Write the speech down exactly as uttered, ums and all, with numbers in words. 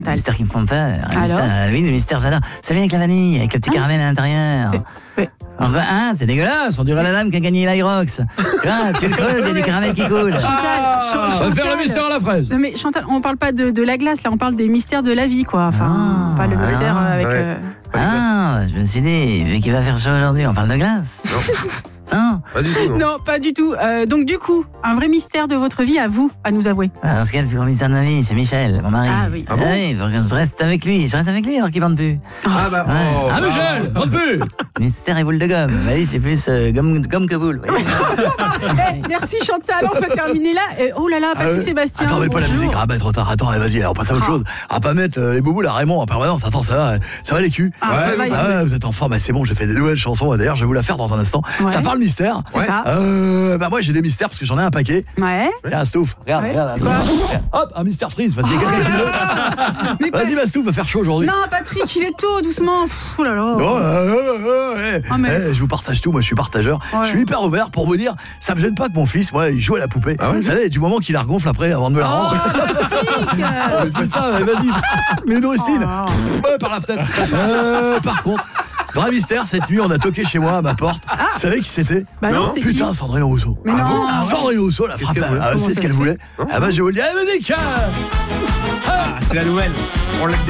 Les mystères qui me font peur. Mystère, oui, le mystère, j'adore. Celui avec la vanille, avec le petit caramel à l'intérieur. C'est... Enfin, hein, c'est dégueulasse, on dirait la dame qui a gagné l'Irox. Tu vois, tu le creuses, il y a du caramel qui coule. Chantal, On va Chantal, faire le mystère à la fraise. Non mais Chantal, on parle pas de, de la glace, là, on parle des mystères de la vie, quoi. Enfin, Ah, pas le mystère ah, avec... ouais. Euh... Ah, je me suis dit, mais qu'il va faire chaud aujourd'hui, on parle de glace. Non. Pas du tout, non. Non, pas du tout. Euh, donc du coup, un vrai mystère de votre vie à vous, à nous avouer. Ah, dans ce cas, le plus grand mystère de ma vie, c'est Michel, mon mari. Ah oui. Ah bon oui, faut que je reste avec lui. Je reste avec lui alors qu'il bande plus. Ah bah, Ouais. oh, Ah, bah. Michel, on plus. Mystère et boule de gomme. Ma vie, c'est plus euh, gomme, gomme que boule. voyez. Eh, merci Chantal, on peut terminer là. Et, oh là là, Patrick Ah ouais. Sébastien. Attends, mais pas la bonjour. musique. Ah bah trop tard. Attends, allez, vas-y, on passe à autre Ah. chose. À pas mettre euh, les boubous là, Raymond en permanence. Attends, ça va, ça va les culs. Ah, ça va, il- Ah ouais, vous êtes en forme, ah, c'est bon, j'ai fait des nouvelles chansons. D'ailleurs, je vais vous la faire dans un instant. Ouais. Ça parle mystère. C'est ça. Euh, bah moi j'ai des mystères parce que j'en ai un paquet. Ouais. Tiens, Stouff, regarde, Ouais. regarde. Quoi regarde. Hop, un mystère freeze parce qu'il y a quelqu'un qui veut. Mais Vas-y, ma Stouff, va faire chaud aujourd'hui. Non, Patrick, il est tôt, doucement. Pff, oh là là. Oh, euh, euh, euh, ouais. Oh, mais- Eh, je vous partage tout, moi je suis partageur. Ouais. Je suis hyper ouvert pour vous dire, ça me gêne pas que mon fils, moi, il joue à la poupée. Ah ouais vous savez, du moment qu'il la regonfle après avant de me la Oh, rendre. Patrick. Ah, mais fais ça, ouais, vas-y. Mais une Rustine. Oh. Ouais, par la fenêtre. Euh, par contre, vrai mystère, cette nuit, on a toqué chez moi à ma porte. Vous savez qui c'était? Bah non, c'était Putain, qui Sandrine Rousseau. Mais non. bon Sandrine Rousseau, la frappe. qu'elle voulait Ah, Comment c'est ça ce qu'elle se voulait. Ah bah je vais vous le dire, la musique. Ah, c'est la nouvelle. On l'a